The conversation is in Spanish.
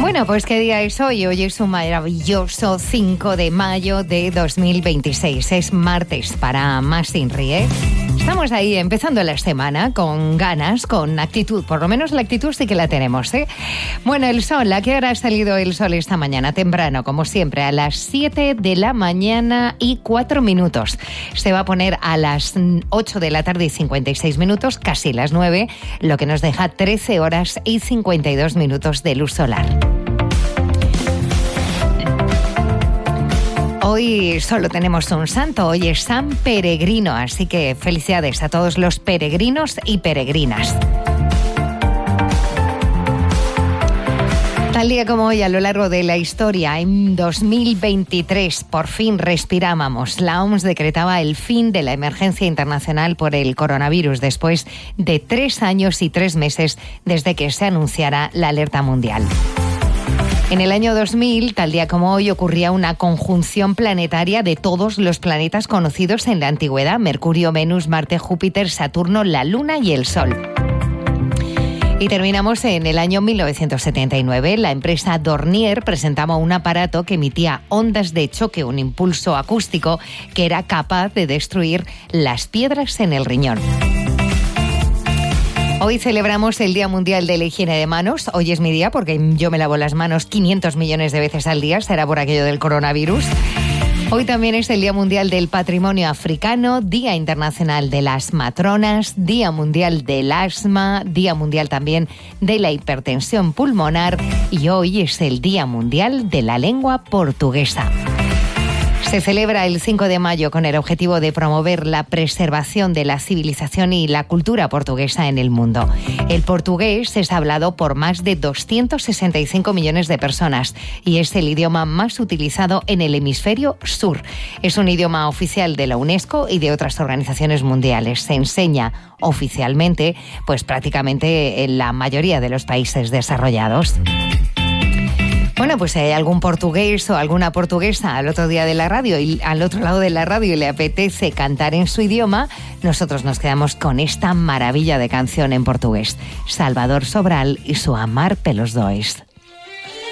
Bueno, pues ¿qué día es hoy? Hoy es un maravilloso 5 de mayo de 2026. Es martes para Más Inri, ¿eh? Estamos ahí empezando la semana con ganas, con actitud. Por lo menos la actitud sí que la tenemos, ¿eh? Bueno, el sol. ¿A qué hora ha salido el sol esta mañana? Temprano, como siempre, a las 7 de la mañana y 4 minutos. Se va a poner a las 8 de la tarde y 56 minutos, casi las 9, lo que nos deja 13 horas y 52 minutos de luz solar. Hoy solo tenemos un santo, hoy es San Peregrino, así que felicidades a todos los peregrinos y peregrinas. Tal día como hoy, a lo largo de la historia, en 2023, por fin respirábamos. La OMS decretaba el fin de la emergencia internacional por el coronavirus después de 3 años y 3 meses desde que se anunciara la alerta mundial. En el año 2000, tal día como hoy, ocurría una conjunción planetaria de todos los planetas conocidos en la antigüedad: Mercurio, Venus, Marte, Júpiter, Saturno, la Luna y el Sol. Y terminamos en el año 1979. La empresa Dornier presentaba un aparato que emitía ondas de choque, un impulso acústico que era capaz de destruir las piedras en el riñón. Hoy celebramos el Día Mundial de la Higiene de Manos. Hoy es mi día porque yo me lavo las manos 500 millones de veces al día. Será por aquello del coronavirus. Hoy también es el Día Mundial del Patrimonio Africano, Día Internacional de las Matronas, Día Mundial del Asma, Día Mundial también de la Hipertensión Pulmonar y hoy es el Día Mundial de la Lengua Portuguesa. Se celebra el 5 de mayo con el objetivo de promover la preservación de la civilización y la cultura portuguesa en el mundo. El portugués es hablado por más de 265 millones de personas y es el idioma más utilizado en el hemisferio sur. Es un idioma oficial de la UNESCO y de otras organizaciones mundiales. Se enseña oficialmente, pues prácticamente en la mayoría de los países desarrollados. Bueno, pues si hay algún portugués o alguna portuguesa al otro día de la radio y al otro lado de la radio y le apetece cantar en su idioma, nosotros nos quedamos con esta maravilla de canción en portugués. Salvador Sobral y su Amar pelos dois.